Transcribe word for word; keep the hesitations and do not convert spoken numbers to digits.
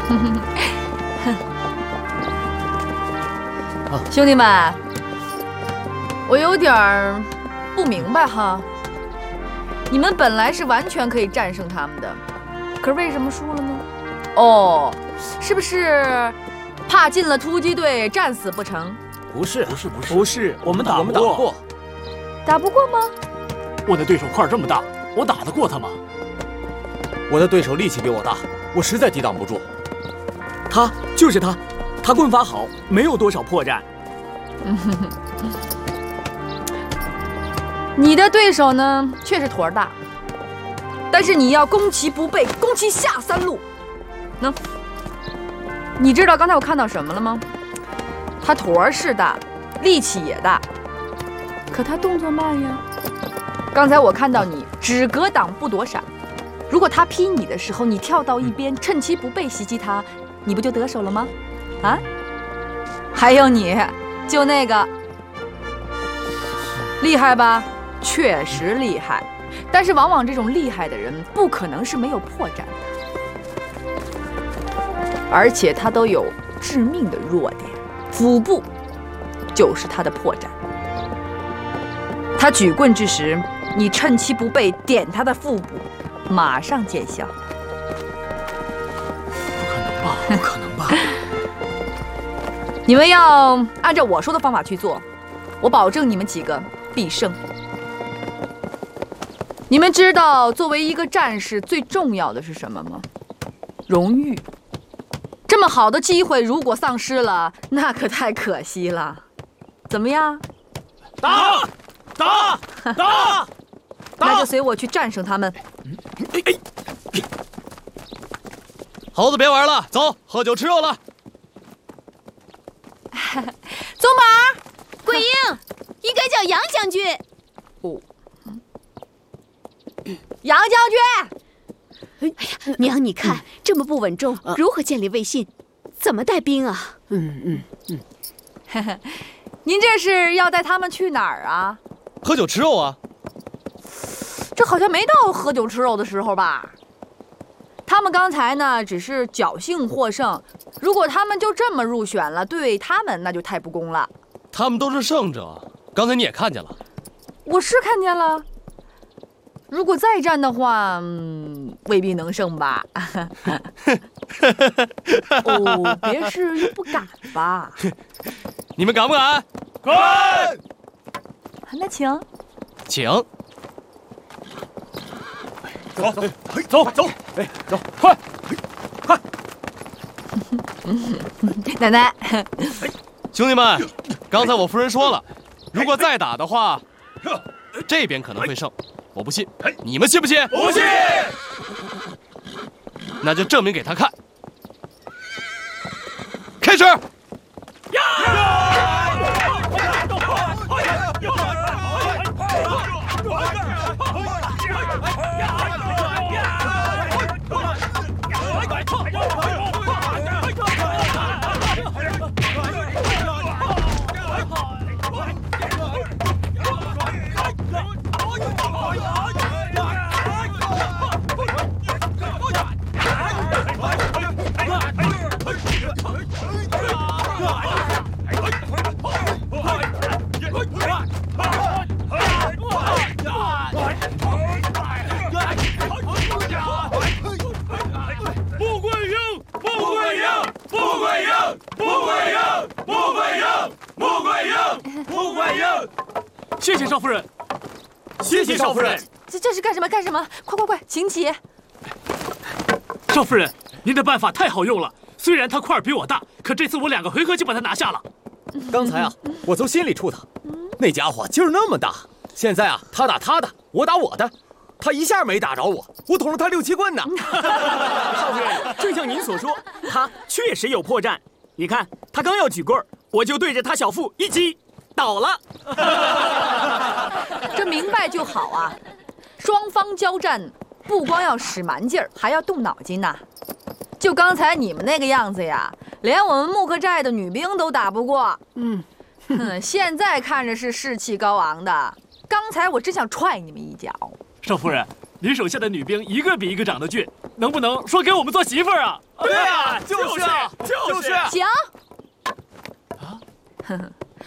兄弟们，我有点儿不明白哈。你们本来是完全可以战胜他们的，可是为什么输了呢？哦，是不是怕进了突击队战死不成？ 不是，不是，不是， 不是，我们打不过。 打不过吗？ 我的对手块这么大，我打得过他吗？ 我的对手力气比我大，我实在抵挡不住。他就是他，他棍法好，没有多少破绽。 你的对手呢，确实坨大，但是你要攻其不备，攻其下三路。能？你知道刚才我看到什么了吗？他坨是大，力气也大，可他动作慢呀。刚才我看到你只格挡不躲闪，如果他劈你的时候，你跳到一边，趁其不备袭击他，你不就得手了吗？啊？还有你，就那个，厉害吧？确实厉害，但是往往这种厉害的人不可能是没有破绽的，而且他都有致命的弱点，腹部就是他的破绽。他举棍之时，你趁其不备点他的腹部，马上见效。 不可能吧？不可能吧？ 你们要按照我说的方法去做，我保证你们几个必胜。你们知道作为一个战士最重要的是什么吗？荣誉。这么好的机会如果丧失了，那可太可惜了。怎么样？ 打！打！打！ 那就随我去战胜他们。 猴子别玩了，走，喝酒吃肉了。 宗宝，桂英，应该叫杨将军。 哦，杨将军。 哎呀，娘，你看、嗯、这么不稳重，啊、如何建立威信？怎么带兵啊？ 嗯嗯嗯。您这是要带他们去哪儿啊？ 喝酒吃肉啊。 这好像没到喝酒吃肉的时候吧？他们刚才呢，只是侥幸获胜。如果他们就这么入选了，对他们那就太不公了。 他们都是胜者，刚才你也看见了。 我是看见了。如果再战的话，嗯，未必能胜吧？哦，别是又不敢吧？ 你们敢不敢？ 敢！ 那请， 请。 走走走，哎，走，快快！ 奶奶， 兄弟们，刚才我夫人说了，如果再打的话，这边可能会胜。我不信，你们信不信？ 不信。 那就证明给他看。开始。 谢谢少夫人， 谢谢少夫人。 这这是干什么？干什么？快快快，请起！ 少夫人，您的办法太好用了。虽然他块儿比我大，可这次我两个回合就把他拿下了。 刚才啊，我从心里触他，那家伙劲儿那么大。现在啊，他打他的，我打我的，他一下没打着我，我捅了他六七棍呢。 少夫人，正像您所说，他确实有破绽。你看，他刚要举棍儿，我就对着他小腹一击。倒了， 这明白就好啊！双方交战，不光要使蛮劲儿，还要动脑筋呐。就刚才你们那个样子呀，连我们木克寨的女兵都打不过。嗯，哼，现在看着是士气高昂的，刚才我真想踹你们一脚。 少夫人， 你手下的女兵一个比一个长得俊，能不能说给我们做媳妇儿啊？ 对啊，就是啊，就是。 行。啊，呵呵。